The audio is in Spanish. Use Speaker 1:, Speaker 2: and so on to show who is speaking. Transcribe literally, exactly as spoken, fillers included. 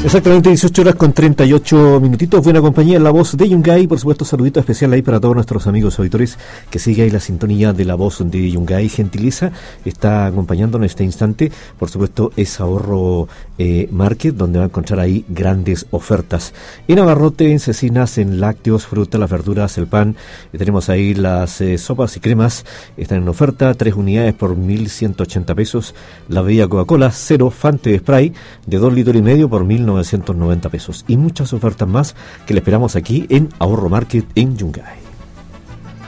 Speaker 1: Exactamente dieciocho horas con treinta y ocho minutitos. Buena compañía en la voz de Yungay. Por supuesto, saludito especial ahí para todos nuestros amigos auditores que sigue ahí la sintonía de la voz de Yungay. Gentileza está acompañando en este instante. Por supuesto, es Ahorro eh, Market, donde va a encontrar ahí grandes ofertas. En abarrote, en cecinas, en lácteos, frutas, las verduras, el pan. Eh, tenemos ahí las eh, sopas y cremas. Están en oferta. Tres unidades por mil ciento ochenta pesos. La bebida Coca-Cola, cero Fante de spray de dos litros y medio por mil novecientos noventa pesos. Y muchas ofertas más que le esperamos aquí en Ahorro Market en Yungay.